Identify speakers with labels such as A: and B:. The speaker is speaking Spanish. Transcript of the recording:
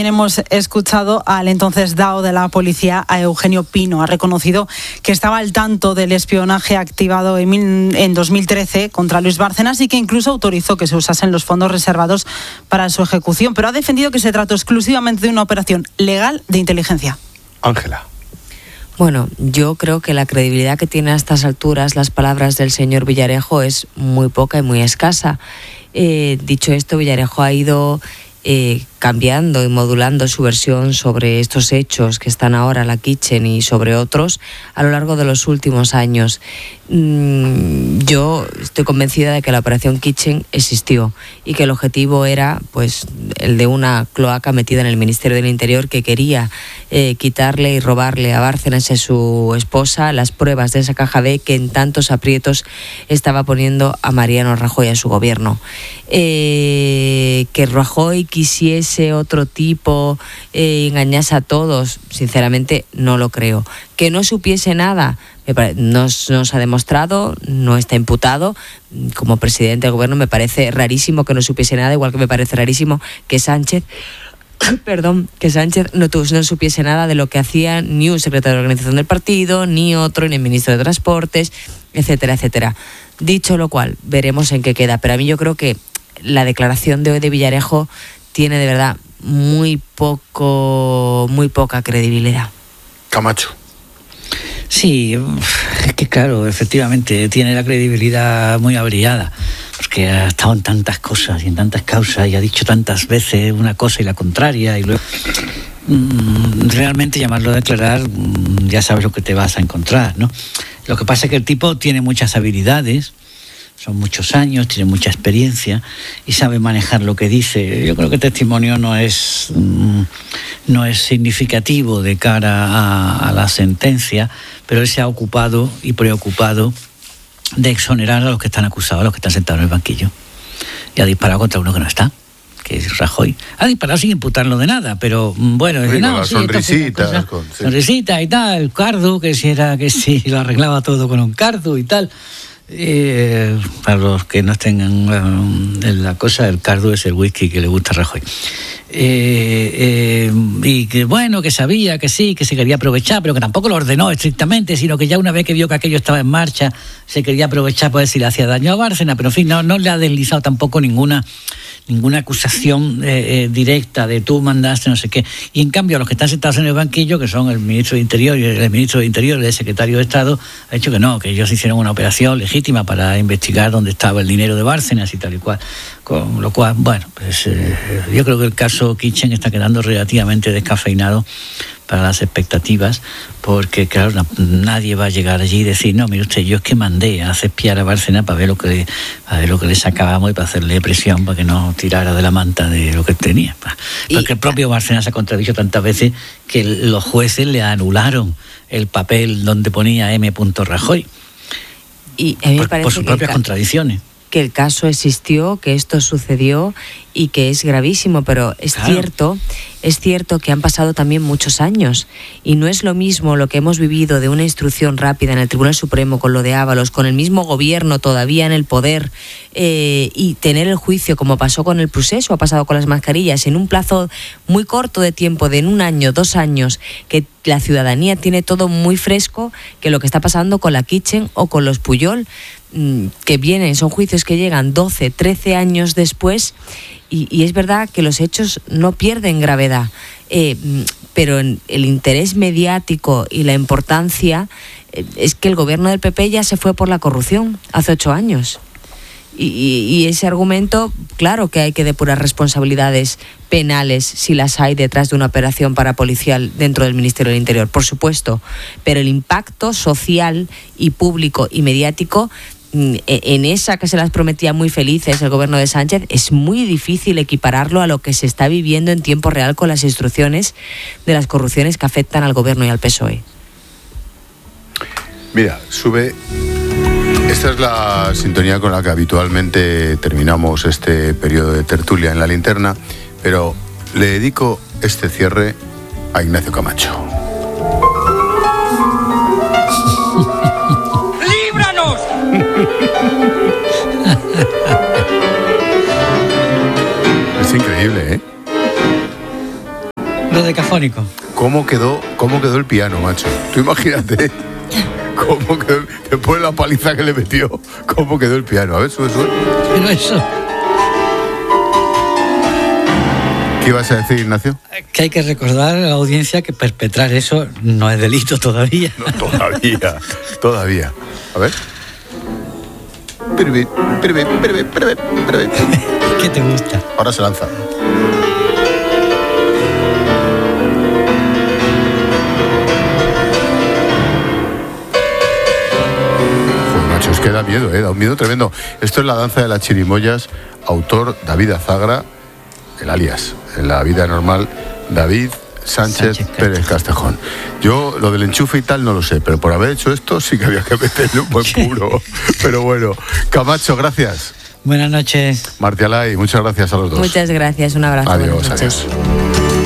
A: también hemos escuchado al entonces DAO de la policía, a Eugenio Pino. Ha reconocido que estaba al tanto del espionaje activado en 2013 contra Luis Bárcenas y que incluso autorizó que se usasen los fondos reservados para su ejecución, pero ha defendido que se trató exclusivamente de una operación legal de inteligencia.
B: Ángela.
C: Bueno, yo creo que la credibilidad que tiene a estas alturas las palabras del señor Villarejo es muy poca y muy escasa. Dicho esto, Villarejo ha ido cambiando y modulando su versión sobre estos hechos que están ahora, la Kitchen y sobre otros, a lo largo de los últimos años. Yo estoy convencida de que la operación Kitchen existió y que el objetivo era pues el de una cloaca metida en el Ministerio del Interior que quería quitarle y robarle a Bárcenas y a su esposa las pruebas de esa caja B que en tantos aprietos estaba poniendo a Mariano Rajoy y a su gobierno. Que Rajoy quisiese otro tipo, engañase a todos, sinceramente no lo creo. Que no supiese nada, no se ha demostrado, no está imputado. Como presidente del gobierno me parece rarísimo que no supiese nada, igual que me parece rarísimo que Sánchez no supiese nada de lo que hacía ni un secretario de organización del partido, ni otro, ni el ministro de Transportes, etcétera, etcétera. Dicho lo cual, veremos en qué queda. Pero a mí yo creo que la declaración de hoy de Villarejo tiene de verdad muy poca credibilidad.
B: Camacho.
D: Sí, es que claro, efectivamente tiene la credibilidad muy averiada, porque ha estado en tantas cosas y en tantas causas y ha dicho tantas veces una cosa y la contraria y luego realmente llamarlo a declarar ya sabes lo que te vas a encontrar, ¿no? Lo que pasa es que el tipo tiene muchas habilidades, son muchos años, tiene mucha experiencia y sabe manejar lo que dice. Yo creo que el testimonio no es significativo de cara a la sentencia, pero él se ha ocupado y preocupado de exonerar a los que están acusados, a los que están sentados en el banquillo. Y ha disparado contra uno que no está, que es Rajoy. Ha disparado sin imputarlo de nada, pero bueno,
B: sí, no, con sonrisitas.
D: Sonrisitas y tal, Cardo, que si lo arreglaba todo con un Cardo y tal. Para los que no estén en la cosa, el Cardo es el whisky que le gusta a Rajoy. Y que bueno, que sabía que sí, que se quería aprovechar, pero que tampoco lo ordenó estrictamente, sino que ya una vez que vio que aquello estaba en marcha, se quería aprovechar para ver si le hacía daño a Bárcenas, pero en fin, no le ha deslizado tampoco ninguna acusación directa de tú mandaste no sé qué. Y en cambio los que están sentados en el banquillo, que son el ministro de Interior y el secretario de Estado, ha dicho que no, que ellos hicieron una operación legítima para investigar dónde estaba el dinero de Bárcenas y tal y cual. Con lo cual, bueno, pues yo creo que el caso Kitchen está quedando relativamente descafeinado para las expectativas, porque claro, nadie va a llegar allí y decir, no, mire usted, yo es que mandé a hacer espiar a Bárcenas para ver lo que le sacábamos y para hacerle presión para que no tirara de la manta de lo que tenía. Porque el propio Bárcenas ha contradicho tantas veces que los jueces le anularon el papel donde ponía M. Rajoy.
C: Y a mí me parece
D: por sus propias contradicciones.
C: Que el caso existió, que esto sucedió y que es gravísimo, pero es cierto que han pasado también muchos años y no es lo mismo lo que hemos vivido de una instrucción rápida en el Tribunal Supremo con lo de Ábalos, con el mismo gobierno todavía en el poder y tener el juicio como pasó con el Procés o ha pasado con las mascarillas en un plazo muy corto de tiempo, de en 1 año, 2 años, que la ciudadanía tiene todo muy fresco, que lo que está pasando con la Kitchen o con los Pujol, que son juicios que llegan 12, 13 años después y es verdad que los hechos no pierden gravedad, pero el interés mediático y la importancia es que el gobierno del PP ya se fue por la corrupción hace 8 años. Y ese argumento, claro que hay que depurar responsabilidades penales si las hay detrás de una operación parapolicial dentro del Ministerio del Interior, por supuesto, pero el impacto social y público y mediático en esa que se las prometía muy felices el gobierno de Sánchez, es muy difícil equipararlo a lo que se está viviendo en tiempo real con las instrucciones de las corrupciones que afectan al gobierno y al PSOE.
B: Mira, sube. Esta es la sintonía con la que habitualmente terminamos este periodo de tertulia en La Linterna, pero le dedico este cierre a Ignacio Camacho.
E: ¡Líbranos!
B: Es increíble, ¿eh?
D: Lo decafónico.
B: ¿Cómo quedó el piano, macho? Tú imagínate cómo quedó, después de la paliza que le metió, cómo quedó el piano. A ver, sube.
D: Pero eso...
B: ¿Qué ibas a decir, Ignacio?
D: Que hay que recordar a la audiencia que perpetrar eso no es delito todavía.
B: No, todavía. A ver.
D: ¿Qué te gusta?
B: Ahora se lanza. Pues, macho, es que da miedo, da un miedo tremendo. Esto es La danza de las chirimoyas, autor David Azagra, el alias, en la vida normal, David Sánchez Pérez Castejón. Yo lo del enchufe y tal no lo sé, pero por haber hecho esto sí que había que meterle un buen puro. Pero bueno, Camacho, gracias.
D: Buenas noches.
B: Martialay, muchas gracias a los dos.
C: Muchas gracias, un abrazo.
B: Adiós,
C: Buenas noches.
B: adiós.